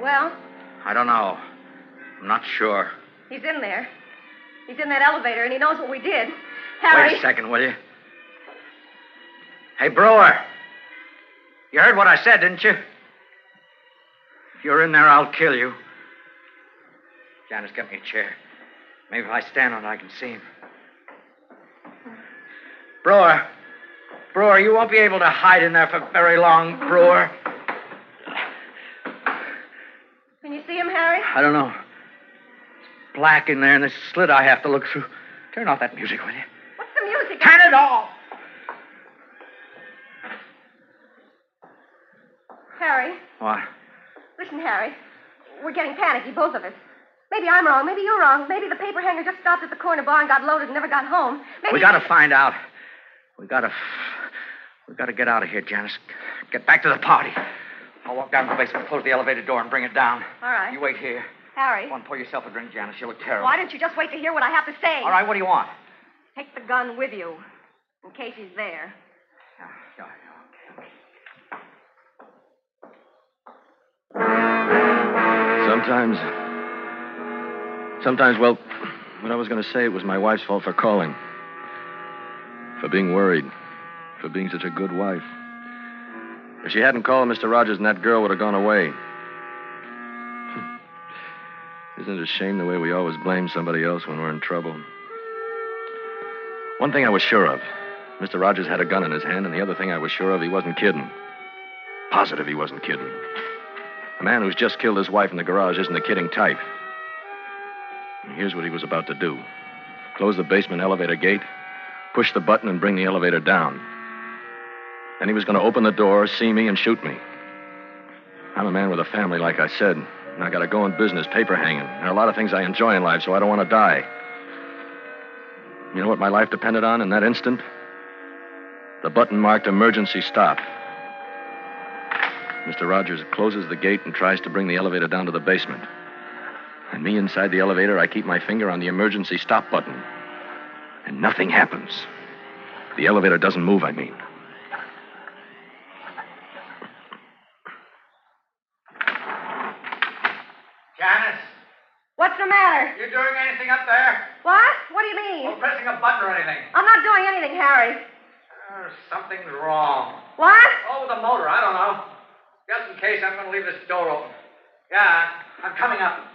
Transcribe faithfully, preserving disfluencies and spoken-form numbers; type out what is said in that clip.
Well? I don't know. I'm not sure. He's in there. He's in that elevator, and he knows what we did. Harry... Wait a second, will you? Hey, Brewer. You heard what I said, didn't you? If you're in there, I'll kill you. Janice, get me a chair. Maybe if I stand on it, I can see him. Brewer. Brewer, you won't be able to hide in there for very long, Brewer. Can you see him, Harry? I don't know. It's black in there, and this slit I have to look through. Turn off that music, will you? What's the music? Turn it off! Harry. What? Listen, Harry. We're getting panicky, both of us. Maybe I'm wrong. Maybe you're wrong. Maybe the paper hanger just stopped at the corner bar and got loaded and never got home. Maybe... We gotta find out. We gotta... We gotta get out of here, Janice. Get back to the party. I'll walk down to the basement, close the elevator door, and bring it down. All right. You wait here. Harry. Go on, pour yourself a drink, Janice. You look terrible. Why don't you just wait to hear what I have to say? All right, what do you want? Take the gun with you, in case he's there. Yeah, yeah, okay. Sometimes... Sometimes, well, what I was going to say, it was my wife's fault for calling. For being worried. For being such a good wife. If she hadn't called, Mister Rogers and that girl would have gone away. Isn't it a shame the way we always blame somebody else when we're in trouble? One thing I was sure of. Mister Rogers had a gun in his hand, and the other thing I was sure of, he wasn't kidding. Positive he wasn't kidding. A man who's just killed his wife in the garage isn't the kidding type. And here's what he was about to do. Close the basement elevator gate, push the button, and bring the elevator down. Then he was going to open the door, see me, and shoot me. I'm a man with a family, like I said, and I got to go in business, paper hanging. There are a lot of things I enjoy in life, so I don't want to die. You know what my life depended on in that instant? The button marked emergency stop. Mister Rogers closes the gate and tries to bring the elevator down to the basement. And me inside the elevator, I keep my finger on the emergency stop button. And nothing happens. The elevator doesn't move, I mean. Janice? What's the matter? You doing anything up there? What? What do you mean? Or pressing a button or anything? I'm not doing anything, Harry. Uh, something's wrong. What? Oh, the motor, I don't know. Just in case, I'm going to leave this door open. Yeah, I'm coming up.